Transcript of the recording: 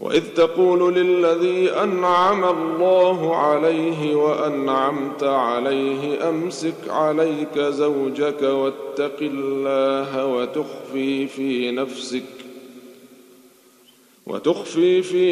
وإذ تقول للذي أنعم الله عليه وأنعمت عليه أمسك عليك زوجك واتق الله وتخفي في